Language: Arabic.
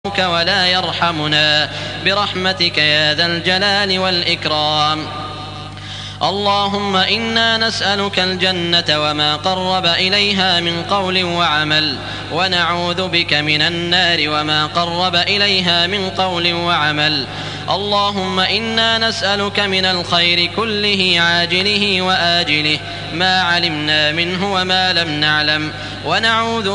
ولا يرحمنا برحمتك يا ذا الجلال والإكرام. اللهم إنا نسألك الجنة وما قرب إليها من قول وعمل، ونعوذ بك من النار وما قرب إليها من قول وعمل. اللهم إنا نسألك من الخير كله عاجله وآجله ما علمنا منه وما لم نعلم، ونعوذ